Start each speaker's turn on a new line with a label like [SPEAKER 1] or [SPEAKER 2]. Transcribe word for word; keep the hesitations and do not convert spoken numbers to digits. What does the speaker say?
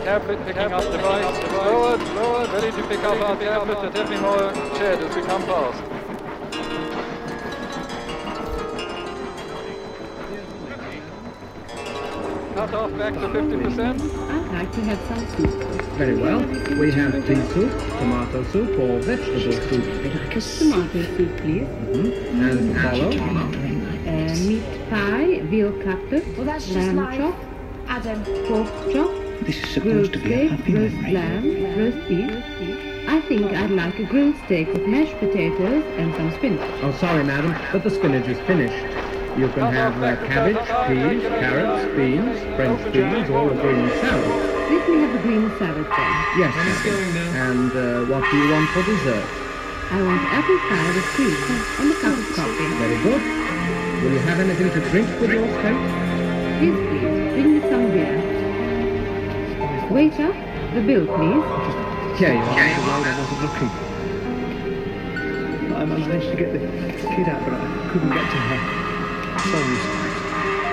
[SPEAKER 1] Airpit picking up device. Lowered, lowered, ready to pick up our airpit at every more shed as we come past. Cut off back to fifty percent.
[SPEAKER 2] I'd like to have some soup.
[SPEAKER 3] Very well. We have pea soup, tomato soup, or vegetable soup.
[SPEAKER 2] Like a tomato soup, please.
[SPEAKER 3] Mm-hmm. And follow.
[SPEAKER 2] Uh, meat pie, veal cutlet,
[SPEAKER 4] Well, that's just
[SPEAKER 2] lamb
[SPEAKER 4] like
[SPEAKER 2] chop,
[SPEAKER 4] Adam.
[SPEAKER 2] pork chop,
[SPEAKER 5] This is
[SPEAKER 2] grilled
[SPEAKER 5] supposed to be a
[SPEAKER 2] steak,
[SPEAKER 5] happy
[SPEAKER 2] roast
[SPEAKER 5] memory.
[SPEAKER 2] lamb, roast beef. I think I'd like a grilled steak with mashed potatoes and some spinach.
[SPEAKER 3] Oh, sorry, madam, but the spinach is finished. You can have uh, cabbage, peas, carrots, beans, French beans, or a green salad.
[SPEAKER 2] Let me have the green salad then.
[SPEAKER 3] Yes, madam. And uh, what do you want for dessert?
[SPEAKER 2] I want apple pie with cream and a cup of coffee.
[SPEAKER 3] Very good. Will you have anything to drink with your steak?
[SPEAKER 2] Yes, please. Bring me some beer. Waiter, the bill, please.
[SPEAKER 3] Here you are.
[SPEAKER 5] I wasn't looking. I managed to get the kid out, but I couldn't get to her. Sorry.